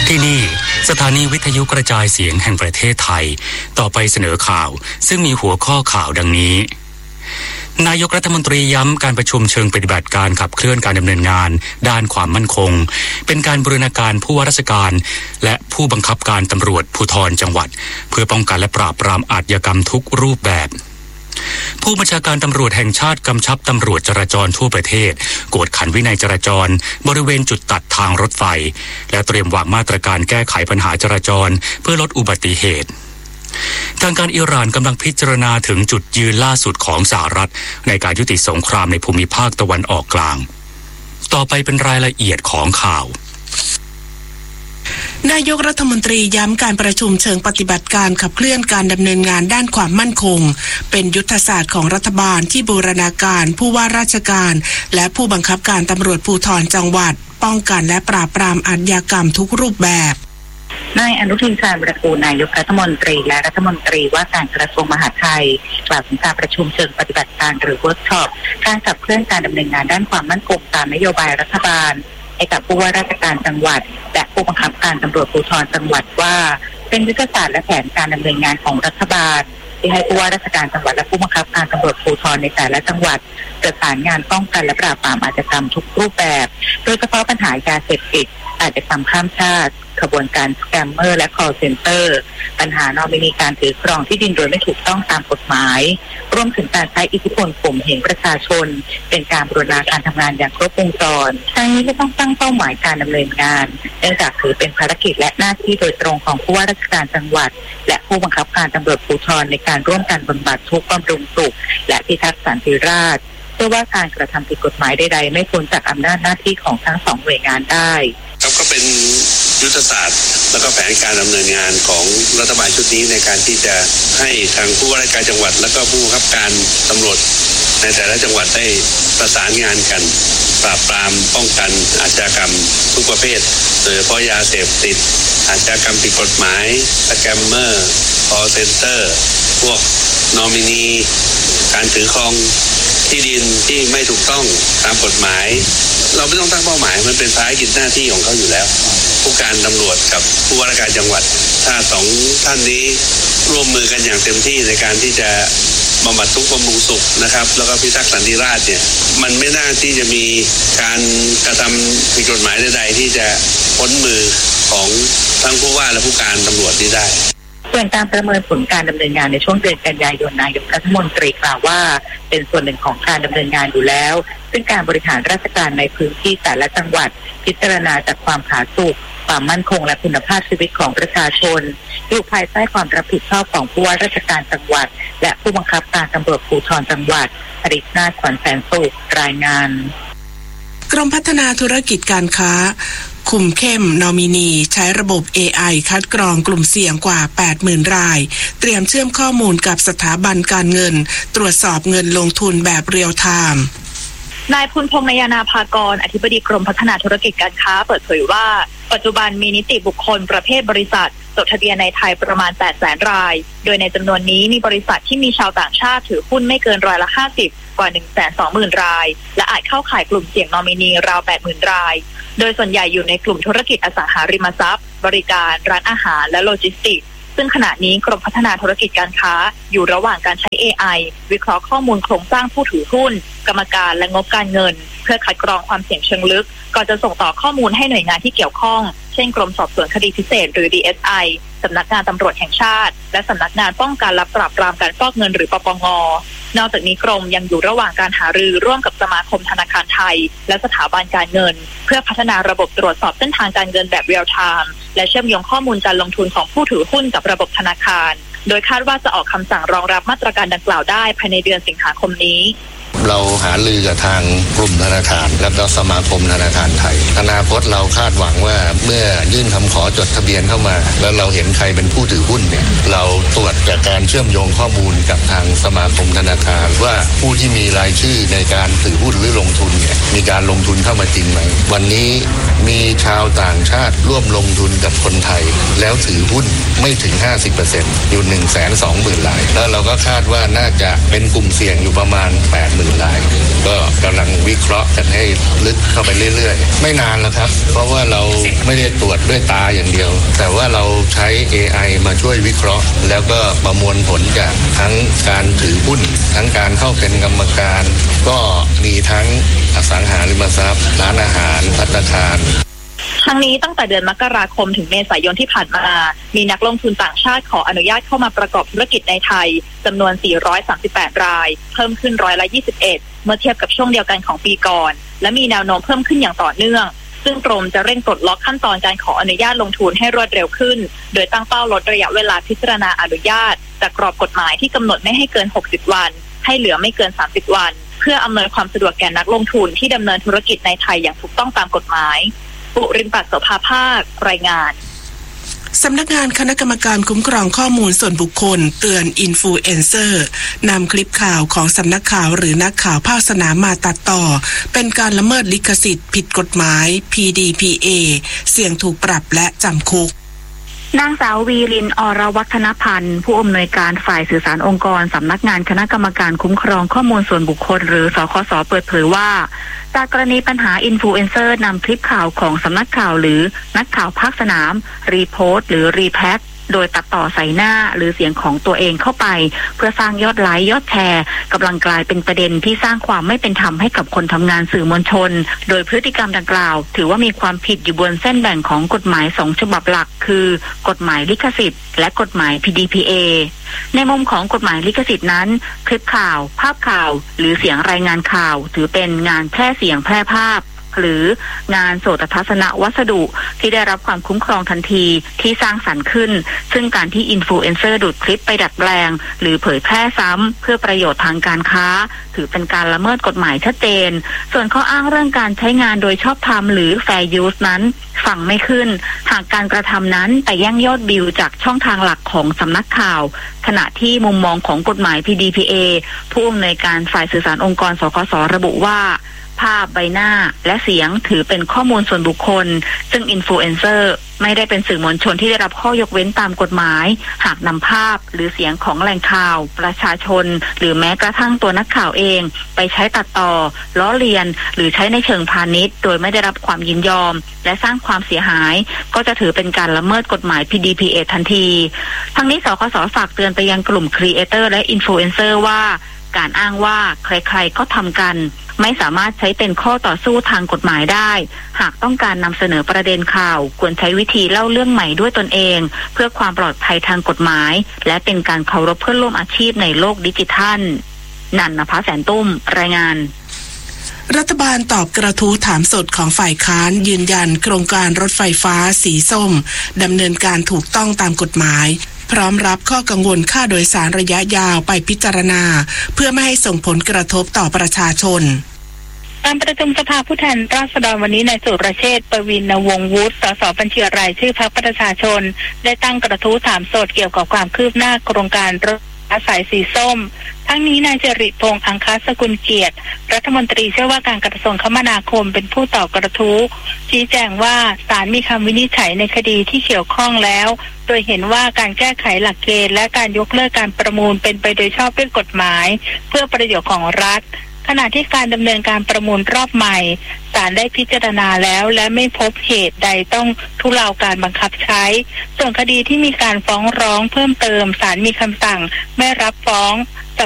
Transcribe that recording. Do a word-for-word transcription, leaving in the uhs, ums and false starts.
ที่นี่สถานีวิทยุกระจายเสียงแห่งประเทศไทยต่อไปเสนอข่าวซึ่งมีหัวข้อข่าวดังนี้นายกรัฐมนตรีย้ำการประชุมเชิงปฏิบัติการขับเคลื่อนการดำเนินงานด้านความมั่นคงเป็นการบูรณาการผู้ว่าราชการและผู้บังคับการตำรวจภูธรจังหวัดเพื่อป้องกันและปราบปรามอาชญากรรมทุกรูปแบบผู้บัญชาการตำรวจแห่งชาติกำชับตำรวจจราจรทั่วประเทศกวดขันวินัยจราจรบริเวณจุดตัดทางรถไฟและเตรียมวางมาตรการแก้ไขปัญหาจราจรเพื่อลดอุบัติเหตุทางการอิหร่านกำลังพิจารณาถึงจุดยืนล่าสุดของสหรัฐในการยุติสงครามในภูมิภาคตะวันออกกลางต่อไปเป็นรายละเอียดของข่าวนายกรัฐมนตรีย้ำการประชุมเชิงปฏิบัติการขับเคลื่อนการดำเนินงานด้านความมั่นคงเป็นยุทธศาสตร์ของรัฐบาลที่บูรณาการผู้ว่าราชการและผู้บังคับการตำรวจภูธรจังหวัดป้องกันและปราบปรามอาชญากรรมทุกรูปแบบนายอนุทินชาญวิรากูลนายกรัฐมนตรีและรัฐมนตรีว่าการกระทรวงมหาดไทยกล่าวถึงการประชุมเชิงปฏิบัติการหรือเวิร์กช็อปการขับเคลื่อนการดำเนินงานด้านความมั่นคงตามนโยบายรัฐบาลให้กับผู้ว่าราชการจังหวัดและผู้บังคับการตำรวจภูธรจังหวัดว่าเป็นยุทธศาสตร์และแผนการดำเนินงานของรัฐบาลที่ให้ผู้ว่าราชการจังหวัดและผู้บังคับการตำรวจภูธรในแต่ละจังหวัดประสานงานป้องกันและปราบปรามอาชญากรรมทุกรูปแบบโดยเฉพาะปัญหายาเสพติดอาชญากรรมข้ามชาติขบวนการสแกมเมอร์และ call center ปัญหานอมินีการถือครองที่ดินโดยไม่ถูกต้องตามกฎหมายรวมถึงการใช้อิทธิพลข่มเหงประชาชนเป็นการบูรณาการทำงานอย่างครบวงจรทั้งนี้ก็ต้องตั้งเป้าหมายการดำเนินงานเนื่องจากถือเป็นภารกิจและหน้าที่โดยตรงของผู้ว่าราชการจังหวัดและผู้บังคับการตำรวจภูธรในการร่วมกันบำบัดทุกข์บำรุงสุขและพิทักษ์สันติราษฎร์เพื่อว่าการกระทำผิดกฎหมายใดๆไม่พ้นจากอำนาจหน้าที่ของทั้งสองหน่วยงานได้ครับก็เป็นยุทธศาสตร์และก็แผนการดำเนินงานของรัฐบาลชุดนี้ในการที่จะให้ทางผู้ว่าราชการจังหวัดและก็ผู้บังคับการตำรวจในแต่ละจังหวัดได้ประสานงานกันปราบปรามป้องกันอาชญากรรมทุกประเภทโดยเฉพาะยาเสพติดอาชญากรรมผิดกฎหมายสแกมเมอร์ call center พวกนอมินีการถือครองที่ดินที่ไม่ถูกต้องตามกฎหมายเราไม่ต้องตั้งเป้าหมายมันเป็นภารกิจหน้าที่ของเขาอยู่แล้วผู้การตำรวจกับผู้ว่าราชการจังหวัดถ้าสองท่านนี้ร่วมมือกันอย่างเต็มที่ในการที่จะบำบัดทุกข์บำรุงสุขนะครับแล้วก็พิทักษ์สันติราษฎร์เนี่ยมันไม่น่าที่จะมีการกระทำผิดกฎหมายใดๆที่จะพ้นมือของทั้งผู้ว่าและผู้การตำรวจนี้ได้ส่วนการประเมินผลการดำเนินงานในช่วงเดือนกันยายนนายกรัฐมนตรีกล่าวว่าเป็นส่วนหนึ่งของการดำเนินงานอยู่แล้วซึ่งการบริหารราชการในพื้นที่แต่ละจังหวัดพิจารณาจากความผาสุกความมั่นคงและคุณภาพชีวิตของประชาชนอยู่ภายใต้ความรับผิดชอบของผู้ว่าราชการจังหวัดและผู้บังคับการตำรวจภูธรจังหวัดอริศนาถขวัญแสนสุขรายงานกรมพัฒนาธุรกิจการค้าคุมเข้มนอมินีใช้ระบบ เอ ไอ คัดกรองกลุ่มเสี่ยงกว่า แปดหมื่น รายเตรียมเชื่อมข้อมูลกับสถาบันการเงินตรวจสอบเงินลงทุนแบบเรียลไทม์นายพุนพงษ์นายนาภากรอธิบดีกรมพัฒนาธุรกิจการค้าเปิดเผยว่าปัจจุบันมีนิติบุคคลประเภทบริษัทจดทะเบียนในไทยประมาณ แปดแสน รายโดยในจำนวนนี้มีบริษัทที่มีชาวต่างชาติถือหุ้นไม่เกินร้อยละห้าสิบกว่า หนึ่งแสนสองหมื่น รายและอาจเข้าข่ายกลุ่มเสี่ยงนอมินีราว แปดหมื่น รายโดยส่วนใหญ่อยู่ในกลุ่มธุรกิจอสังหาริมทรัพย์บริการร้านอาหารและโลจิสติกส์ซึ่งขณะนี้กรมพัฒนาธุรกิจการค้าอยู่ระหว่างการใช้ เอ ไอ วิเคราะห์ข้อมูลโครงสร้างผู้ถือหุ้นกรรมการและงบการเงินเพื่อคัดกรองความเสี่ยงเชิงลึกก่อนจะส่งต่อข้อมูลให้หน่วยงานที่เกี่ยวข้องเช่นกรมสอบสวนคดีพิเศษหรือ ดี เอส ไอ สำนักงานตำรวจแห่งชาติและสำนักงานป้องกันและปราบปรามการฟอกเงินหรือปปง.นอกจากนี้กรมยังอยู่ระหว่างการหารือร่วมกับสมาคมธนาคารไทยและสถาบันการเงินเพื่อพัฒนาระบบตรวจสอบเส้นทางการเงินแบบเรียลไทม์และเชื่อมโยงข้อมูลการลงทุนของผู้ถือหุ้นกับระบบธนาคารโดยคาดว่าจะออกคำสั่งรองรับมาตรการดังกล่าวได้ภายในเดือนสิงหาคมนี้เราหารือกับทางกลุ่มธนาคารและก็สมาคมธนาคารไทยอนาคตเราคาดหวังว่าเมื่อยื่นคำขอจดทะเบียนเข้ามาแล้วเราเห็นใครเป็นผู้ถือหุ้นเนี่ยเราตรวจจากการเชื่อมโยงข้อมูลกับทางสมาคมธนาคารว่าผู้ที่มีรายชื่อในการถือหุ้นหรือลงทุนเนี่ยมีการลงทุนเข้ามาจริงไหมวันนี้มีชาวต่างชาติร่วมลงทุนกับคนไทยแล้วถือหุ้นไม่ถึง ห้าสิบเปอร์เซ็นต์ อยู่ หนึ่งแสนสองหมื่น รายแล้วเราก็คาดว่าน่าจะเป็นกลุ่มเสี่ยงอยู่ประมาณ แปดหมื่นรายก็กำลังวิเคราะห์กันให้ลึกเข้าไปเรื่อยๆไม่นานแล้วครับเพราะว่าเราไม่ได้ตรวจด้วยตาอย่างเดียวแต่ว่าเราใช้ เอ ไอ มาช่วยวิเคราะห์แล้วก็ประมวลผลจากทั้งการถือหุ้นทั้งการเข้าเป็นกรรมการก็มีทั้งอสังหาริมทรัพย์ร้านอาหารภัตตาคารทั้งนี้ตั้งแต่เดือนมกราคมถึงเมษายนที่ผ่านมามีนักลงทุนต่างชาติขออนุญาตเข้ามาประกอบธุรกิจในไทยจำนวนสี่ร้อยสามสิบแปดรายเพิ่มขึ้นร้อยละยี่สิบเอ็ดเมื่อเทียบกับช่วงเดียวกันของปีก่อนและมีแนวโน้มเพิ่มขึ้นอย่างต่อเนื่องซึ่งกรมจะเร่งปลดล็อกขั้นตอนการขออนุญาตลงทุนให้รวดเร็วขึ้นโดยตั้งเป้าลดระยะเวลาพิจารณาอนุญาตจากกรอบกฎหมายที่กำหนดไม่ให้เกินหกสิบวันให้เหลือไม่เกินสามสิบวันเพื่ออำนวยความสะดวกแก่นักลงทุนที่ดำเนินธุรกิจในไทยอย่างถูกต้องตามกฎหมายปุริมปักโสภาภาครายงานสำนักงานคณะกรรมการคุ้มครองข้อมูลส่วนบุคคลเตือนอินฟลูเอนเซอร์นำคลิปข่าวของสำนักข่าวหรือนักข่าวภาคสนามมาตัดต่อเป็นการละเมิดลิขสิทธิ์ผิดกฎหมาย พี ดี พี เอ เสี่ยงถูกปรับและจำคุกนางสาววีริน อรวัฒนพันธ์ผู้อำนวยการฝ่ายสื่อสารองค์กรสำนักงานคณะกรรมการคุ้มครองข้อมูลส่วนบุคคลหรือสคส.เปิดเผยว่าจากกรณีปัญหาอินฟลูเอนเซอร์นำคลิปข่าวของสำนักข่าวหรือนักข่าวภาคสนามรีโพสต์หรือรีแพ็คโดยตัดต่อใส่หน้าหรือเสียงของตัวเองเข้าไปเพื่อสร้างยอดไลค์ยอดแชร์กำลังกลายเป็นประเด็นที่สร้างความไม่เป็นธรรมให้กับคนทำงานสื่อมวลชนโดยพฤติกรรมดังกล่าวถือว่ามีความผิดอยู่บนเส้นแบ่งของกฎหมายสองฉบับหลักคือกฎหมายลิขสิทธิ์และกฎหมาย พี ดี พี เอ ในมุมของกฎหมายลิขสิทธิ์นั้นคลิปข่าวภาพข่าวหรือเสียงรายงานข่าวถือเป็นงานแพร่เสียงแพร่ภาพหรืองานโสตทัศนวัสดุที่ได้รับความคุ้มครองทันทีที่สร้างสรรค์ขึ้นซึ่งการที่อินฟลูเอนเซอร์ดูดคลิปไปดัดแปลงหรือเผยแพร่ซ้ำเพื่อประโยชน์ทางการค้าถือเป็นการละเมิดกฎหมายชัดเจนส่วนข้ออ้างเรื่องการใช้งานโดยชอบธรรมหรือ Fair Use นั้นฟังไม่ขึ้นหากการกระทำนั้นไปแย่งยอดวิวจากช่องทางหลักของสำนักข่าวขณะที่มุมมองของกฎหมาย พี ดี พี เอ ผู้อำนวยการฝ่ายสื่อสารองค์กรสคส.ระบุว่าภาพใบหน้าและเสียงถือเป็นข้อมูลส่วนบุคคลซึ่งอินฟลูเอนเซอร์ไม่ได้เป็นสื่อมวลชนที่ได้รับข้อยกเว้นตามกฎหมายหากนำภาพหรือเสียงของแหล่งข่าวประชาชนหรือแม้กระทั่งตัวนักข่าวเองไปใช้ตัดต่อล้อเลียนหรือใช้ในเชิงพาณิชย์โดยไม่ได้รับความยินยอมและสร้างความเสียหายก็จะถือเป็นการละเมิดกฎหมาย พี ดี พี เอ ทันทีทั้งนี้สคส.ฝากเตือนไปยังกลุ่มครีเอเตอร์และอินฟลูเอนเซอร์ว่าการอ้างว่าใครๆก็ทำกันไม่สามารถใช้เป็นข้อต่อสู้ทางกฎหมายได้หากต้องการนำเสนอประเด็นข่าวควรใช้วิธีเล่าเรื่องใหม่ด้วยตนเองเพื่อความปลอดภัยทางกฎหมายและเป็นการเคารพเพื่อนร่วมอาชีพในโลกดิจิทัลนันนภาแสนตุ้มรายงานรัฐบาลตอบกระทู้ถามสดของฝ่ายค้านยืนยันโครงการรถไฟฟ้าสีส้มดำเนินการถูกต้องตามกฎหมายพร้อมรับข้อกังวลค่าโดยสารระยะยาวไปพิจารณาเพื่อไม่ให้ส่งผลกระทบต่อประชาชนการประชุมสภาผู้แทนราษฎรวันนี้นายสุรเชษฐ์ ประวิน วงศ์วุฒิ สสบัญชีรายชื่อพรรคประชาชนได้ตั้งกระทู้ถามสดเกี่ยวกับความคืบหน้าโครงการรถสายสีส้มทั้งนี้นายจริตพงษ์อังคสกุลเกียรติรัฐมนตรีช่วยว่าการกระทรวงคมนาคมเป็นผู้ตอบกระทู้ชี้แจงว่าศาลมีคำวินิจฉัยในคดีที่เกี่ยวข้องแล้วโดยเห็นว่าการแก้ไขหลักเกณฑ์และการยกเลิกการประมูลเป็นไปโดยชอบด้วยกฎหมายเพื่อประโยชน์ของรัฐขณะที่การดำเนินการประมูลรอบใหม่ศาลได้พิจารณาแล้วและไม่พบเหตุใดต้องทุเลาการบังคับใช้ส่วนคดีที่มีการฟ้องร้องเพิ่มเติมศาลมีคำสั่งไม่รับฟ้องส